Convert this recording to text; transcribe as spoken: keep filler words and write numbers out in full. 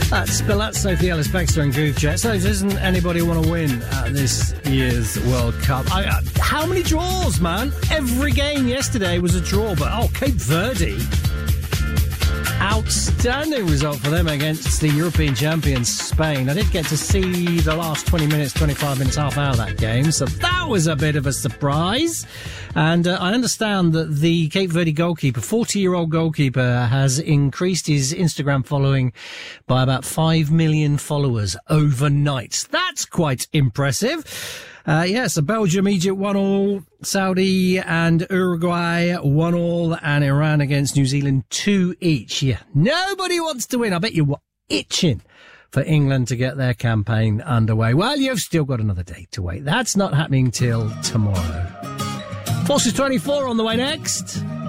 That's Spilazzo, the Ellis Baxter and Groove Jet. So doesn't anybody want to win at this year's World Cup? I, uh, how many draws, man? Every game yesterday was a draw, but oh, Cape Verde. Outstanding result for them against the European champions, Spain. I did get to see the last twenty minutes, twenty-five minutes, half hour of that game, so that was a bit of a surprise. And uh, I understand that the Cape Verde goalkeeper, forty-year-old goalkeeper, has increased his Instagram following by about five million followers overnight. That's quite impressive. Uh, yes, so Belgium, Egypt one all, Saudi and Uruguay one all, and Iran against New Zealand two each. Yeah, nobody wants to win. I bet you were itching for England to get their campaign underway. Well, you've still got another day to wait. That's not happening till tomorrow. Forces twenty-four on the way next.